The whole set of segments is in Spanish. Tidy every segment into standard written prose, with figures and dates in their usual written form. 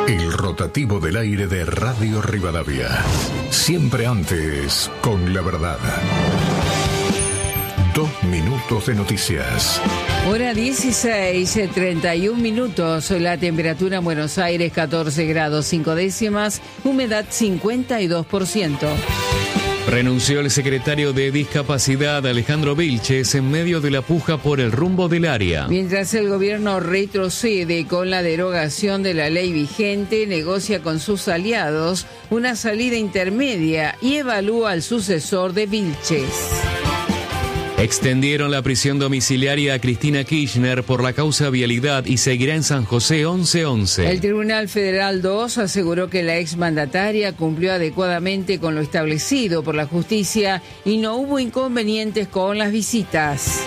El rotativo del aire de Radio Rivadavia. Siempre antes, con la verdad. 2 minutos de noticias. Hora 16, 31 minutos. La temperatura en Buenos Aires 14 grados 5 décimas, humedad 52%. Renunció el secretario de Discapacidad, Alejandro Vilches, en medio de la puja por el rumbo del área. Mientras el gobierno retrocede con la derogación de la ley vigente, negocia con sus aliados una salida intermedia y evalúa al sucesor de Vilches. Extendieron la prisión domiciliaria a Cristina Kirchner por la causa vialidad y seguirá en San José 1111. El Tribunal Federal 2 aseguró que la exmandataria cumplió adecuadamente con lo establecido por la justicia y no hubo inconvenientes con las visitas.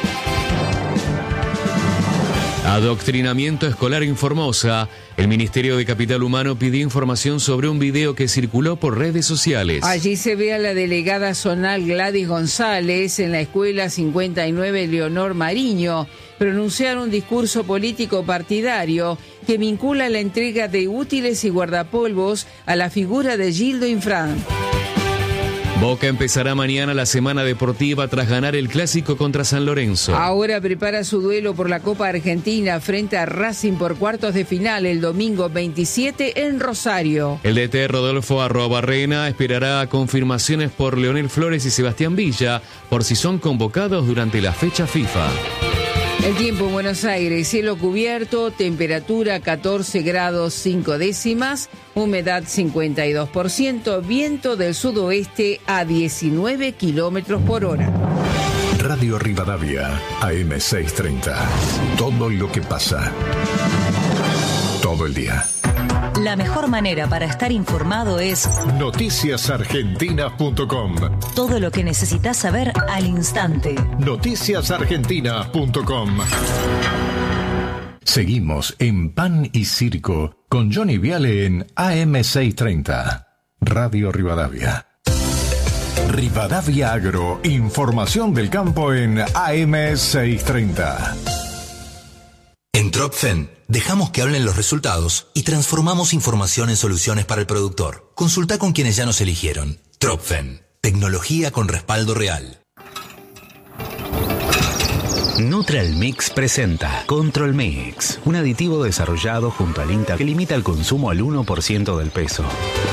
Adoctrinamiento escolar en Formosa. El Ministerio de Capital Humano pidió información sobre un video que circuló por redes sociales. Allí se ve a la delegada zonal Gladys González en la Escuela 59 Leonor Mariño pronunciar un discurso político partidario que vincula la entrega de útiles y guardapolvos a la figura de Gildo Infran. Boca empezará mañana la semana deportiva tras ganar el clásico contra San Lorenzo. Ahora prepara su duelo por la Copa Argentina frente a Racing por cuartos de final el domingo 27 en Rosario. El DT Rodolfo Arrobarrena esperará confirmaciones por Leonel Flores y Sebastián Villa por si son convocados durante la fecha FIFA. El tiempo en Buenos Aires, cielo cubierto, temperatura 14 grados 5 décimas, humedad 52%, viento del sudoeste a 19 kilómetros por hora. Radio Rivadavia, AM 630. Todo lo que pasa. Todo el día. La mejor manera para estar informado es noticiasargentinas.com. Todo lo que necesitas saber al instante. Noticiasargentinas.com. Seguimos en Pan y Circo con Johnny Viale en AM 630. Radio Rivadavia. Rivadavia Agro, información del campo en AM 630. En Tropfen, dejamos que hablen los resultados y transformamos información en soluciones para el productor. Consulta con quienes ya nos eligieron. Tropfen, tecnología con respaldo real. Neutral Mix presenta Control Mix, un aditivo desarrollado junto al INTA que limita el consumo al 1% del peso.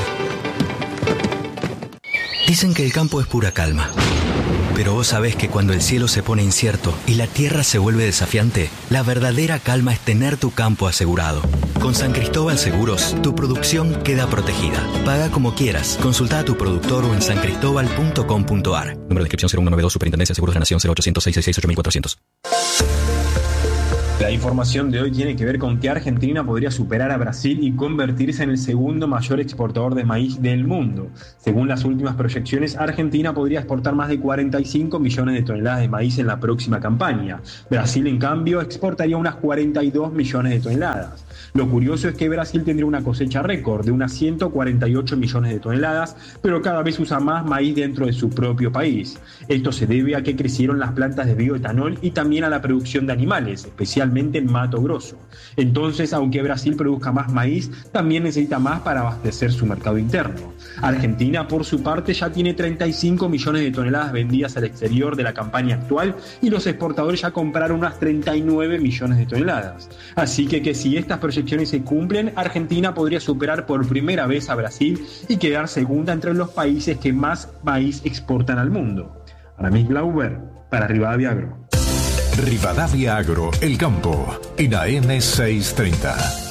Dicen que el campo es pura calma. Pero vos sabés que cuando el cielo se pone incierto y la tierra se vuelve desafiante, la verdadera calma es tener tu campo asegurado. Con San Cristóbal Seguros, tu producción queda protegida. Paga como quieras. Consulta a tu productor o en sancristobal.com.ar. Número de inscripción 0192, Superintendencia de Seguros de la Nación 0800 666 8400. La información de hoy tiene que ver con que Argentina podría superar a Brasil y convertirse en el segundo mayor exportador de maíz del mundo. Según las últimas proyecciones, Argentina podría exportar más de 45 millones de toneladas de maíz en la próxima campaña. Brasil, en cambio, exportaría unas 42 millones de toneladas. Lo curioso es que Brasil tendría una cosecha récord de unas 148 millones de toneladas, pero cada vez usa más maíz dentro de su propio país. Esto se debe a que crecieron las plantas de bioetanol y también a la producción de animales, especialmente en Mato Grosso. Entonces, aunque Brasil produzca más maíz, también necesita más para abastecer su mercado interno. Argentina, por su parte, ya tiene 35 millones de toneladas vendidas al exterior de la campaña actual y los exportadores ya compraron unas 39 millones de toneladas. Así que si estas proyecciones se cumplen, Argentina podría superar por primera vez a Brasil y quedar segunda entre los países que más maíz exportan al mundo. Aramis Glauber, para Rivadavia Agro. Rivadavia Agro, el campo, en AM 630.